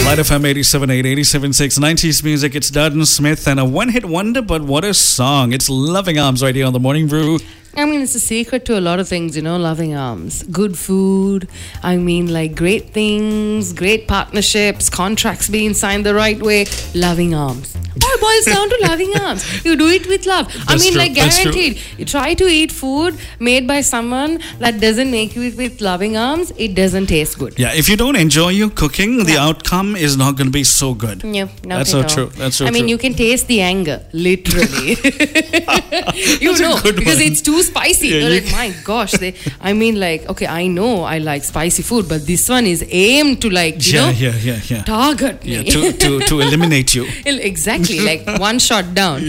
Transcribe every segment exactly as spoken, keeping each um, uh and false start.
Light F M eighty-seven point eight, eighty-seven point six, nineties music. It's Darden Smith and a one-hit wonder, but what a song. It's Loving Arms right here on the Morning Brew. I mean, it's a secret to a lot of things, you know, loving arms. Good food, I mean, like great things, great partnerships, contracts being signed the right way, loving arms. All boils down to loving arms. You do it with love. That's I mean, true. like That's guaranteed. You try to eat food made by someone that doesn't make you with loving arms, it doesn't taste good. Yeah, if you don't enjoy your cooking, the Yeah. outcome is not going to be so good. Yeah, not That's at so all. true. That's so I mean, true. you can taste the anger, literally. you That's a know, good because one. it's too spicy. Yeah, You're you like, my gosh. They, I mean, like, okay, I know I like spicy food, but this one is aimed to, like, you yeah, know, yeah, yeah, yeah. target me. Yeah, to, to, to eliminate you. Exactly, like one shot down.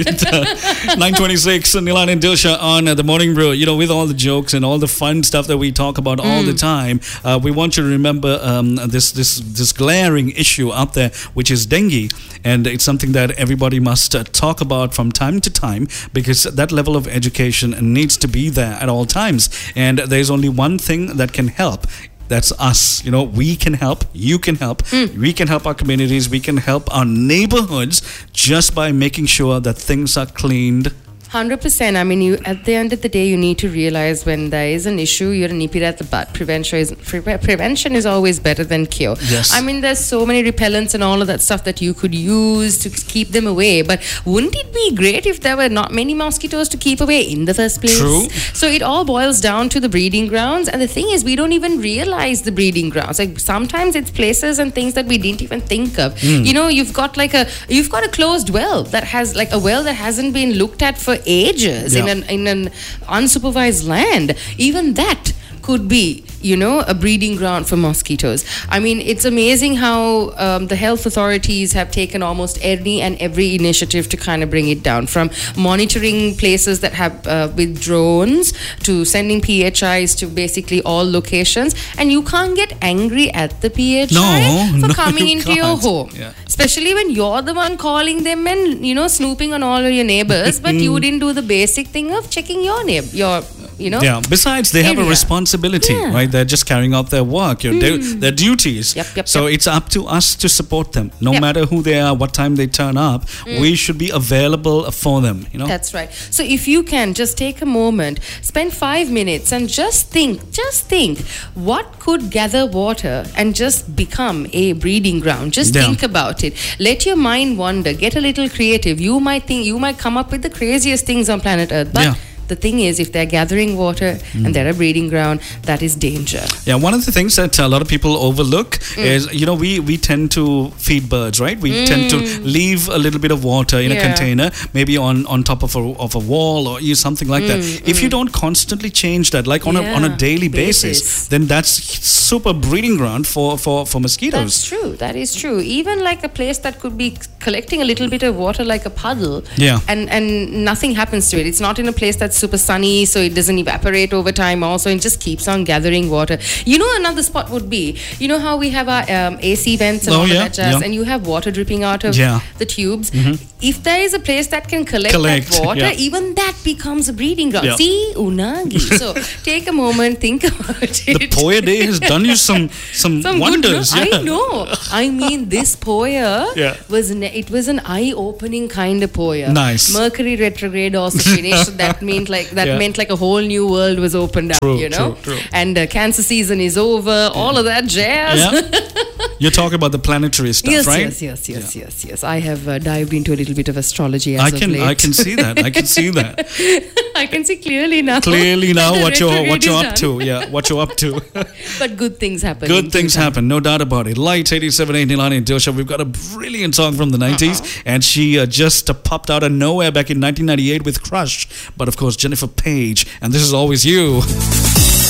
nine twenty-six, Nilan and Dilsha on uh, the Morning Brew. You know, with all the jokes and all the fun stuff that we talk about all the time, uh, we want you to remember um, this this this glaring issue out there, which is dengue, and it's something that everybody must uh, talk about from time to time, because that level of education needs to be there at all times. And there's only one thing that can help. That's us. You know, we can help. You can help. Mm. We can help our communities. We can help our neighborhoods just by making sure that things are cleaned. one hundred percent. I mean, you at the end of the day, you need to realize when there is an issue, you're a nip it at the butt. Prevention is pre- prevention is always better than cure. Yes. I mean, there's so many repellents and all of that stuff that you could use to keep them away. But wouldn't it be great if there were not many mosquitoes to keep away in the first place? True. So it all boils down to the breeding grounds. And the thing is, we don't even realize the breeding grounds. Like sometimes it's places and things that we didn't even think of. Mm. You know, you've got like a you've got a closed well that has like a well that hasn't been looked at for ages yeah. in an in an unsupervised land. Even that could be, you know, a breeding ground for mosquitoes. I mean, it's amazing how um, the health authorities have taken almost any and every initiative to kind of bring it down, from monitoring places that have uh, with drones to sending P H Is to basically all locations. And you can't get angry at the P H I no, for no, coming you into can't. your home. Yeah. Especially when you're the one calling them and, you know, snooping on all of your neighbors, but you didn't do the basic thing of checking your neighbor, your, you know. Yeah. Besides, they have area. a responsibility, Yeah. right? They're just carrying out their work, your, mm. their duties. Yep, yep, so yep. it's up to us to support them. No Yep. matter who they are, what time they turn up, mm. we should be available for them, you know? That's right. So if you can just take a moment, spend five minutes and just think, just think, what could gather water and just become a breeding ground? Just Yeah. think about it. Let your mind wander. Get a little creative. You might think, you might come up with the craziest things on planet Earth. But Yeah. the thing is, if they're gathering water mm. and they're a breeding ground, that is danger. Yeah, one of the things that a lot of people overlook mm. is, you know, we, we tend to feed birds, right? We mm. tend to leave a little bit of water in yeah. a container, maybe on, on top of a, of a wall or you something like mm. that. If mm. you don't constantly change that, like on, yeah. a, on a daily basis, basis, then that's super breeding ground for, for, for mosquitoes. That's true. That is true. Even like a place that could be collecting a little bit of water like a puddle yeah. and, and nothing happens to it. It's not in a place that's super sunny, so it doesn't evaporate over time also, and just keeps on gathering water. You know, another spot would be, you know how we have our um, A C vents and oh, all yeah, of that jazz, yeah. and you have water dripping out of yeah. the tubes. Mm-hmm. If there is a place that can collect, collect that water, yeah. even that becomes a breeding ground. Yeah. See, unagi. So take a moment, think about it. The Poya Day has done you some some, some wonders. Good, no? Yeah. I know. I mean, this Poya yeah. was ne- it was an eye-opening kind of Poya. Nice. Mercury retrograde also finished. So that meant like that yeah. meant like a whole new world was opened up. True, you know, true, true. and uh, Cancer season is over. Yeah. All of that jazz. Yeah. You're talking about the planetary stuff, yes, right? Yes, yes, yes, yeah. yes, yes. I have uh, dived into a little bit of astrology as I of can, late. I can see that. I can see that. I can see clearly now. Clearly now what you're what you're up done. to. Yeah, what you're up to. But good things happen. Good things happen, no doubt about it. Light eighty-seven point eight, Nilani and Dilsha. We've got a brilliant song from the nineties, uh-huh. and she uh, just uh, popped out of nowhere back in nineteen ninety-eight with Crush. But of course, Jennifer Page, and This Is Always You.